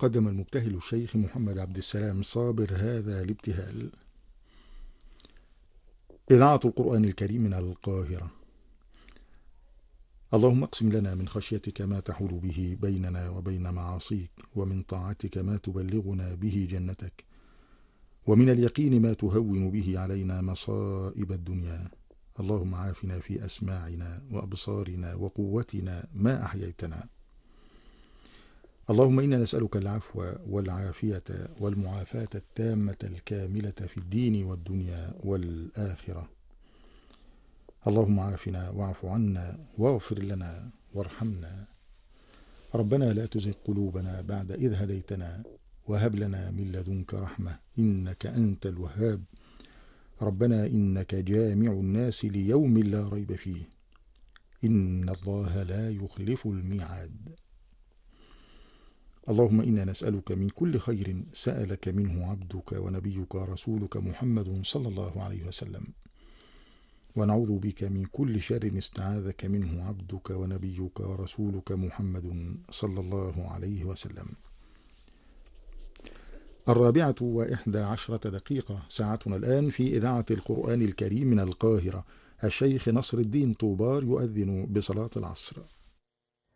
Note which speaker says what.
Speaker 1: قدم المبتهل الشيخ محمد عبد السلام صابر هذا الابتهال. إذاعة القرآن الكريم من القاهرة. اللهم اقسم لنا من خشيتك ما تحول به بيننا وبين معاصيك، ومن طاعتك ما تبلغنا به جنتك، ومن اليقين ما تهون به علينا مصائب الدنيا. اللهم عافنا في أسماعنا وأبصارنا وقوتنا ما أحييتنا. اللهم إنا نسألك العفو والعافية والمعافاة التامة الكاملة في الدين والدنيا والآخرة. اللهم عافنا واعف عنا واغفر لنا وارحمنا. ربنا لا تزغ قلوبنا بعد إذ هديتنا وهب لنا من لدنك رحمة إنك أنت الوهاب. ربنا إنك جامع الناس ليوم لا ريب فيه، إن الله لا يخلف الميعاد. اللهم إنا نسألك من كل خير سألك منه عبدك ونبيك رسولك محمد صلى الله عليه وسلم، ونعوذ بك من كل شر استعاذك منه عبدك ونبيك ورسولك محمد صلى الله عليه وسلم. 4:11 ساعتنا الآن في إذاعة القرآن الكريم من القاهرة. الشيخ نصر الدين طوبار يؤذن بصلاة العصر.